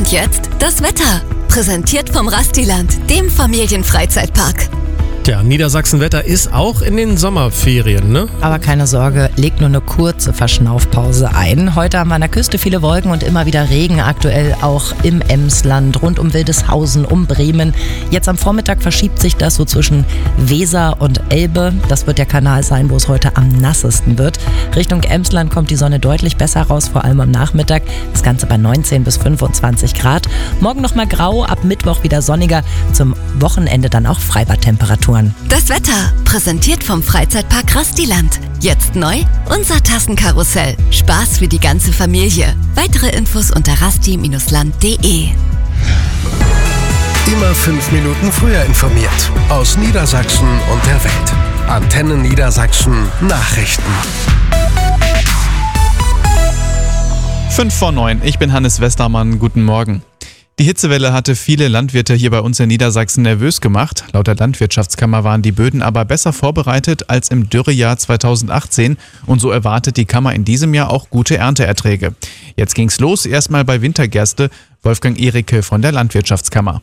Und jetzt das Wetter. Präsentiert vom Rastiland, dem Familienfreizeitpark. Tja, Niedersachsen-Wetter ist auch in den Sommerferien, ne? Aber keine Sorge, legt nur eine kurze Verschnaufpause ein. Heute haben wir an der Küste viele Wolken und immer wieder Regen, aktuell auch im Emsland, rund um Wildeshausen, um Bremen. Jetzt am Vormittag verschiebt sich das so zwischen Weser und Elbe. Das wird der Kanal sein, wo es heute am nassesten wird. Richtung Emsland kommt die Sonne deutlich besser raus, vor allem am Nachmittag. Das Ganze bei 19 bis 25 Grad. Morgen nochmal grau, ab Mittwoch wieder sonniger. Zum Wochenende dann auch Freibadtemperaturen. Das Wetter, präsentiert vom Freizeitpark Rastiland. Jetzt neu, unser Tassenkarussell. Spaß für die ganze Familie. Weitere Infos unter rasti-land.de. Immer 5 Minuten früher informiert. Aus Niedersachsen und der Welt. Antenne Niedersachsen Nachrichten. 8:55. Ich bin Hannes Westermann. Guten Morgen. Die Hitzewelle hatte viele Landwirte hier bei uns in Niedersachsen nervös gemacht. Laut der Landwirtschaftskammer waren die Böden aber besser vorbereitet als im Dürrejahr 2018. Und so erwartet die Kammer in diesem Jahr auch gute Ernteerträge. Jetzt ging's los, erstmal bei Wintergerste. Wolfgang Ehricke von der Landwirtschaftskammer.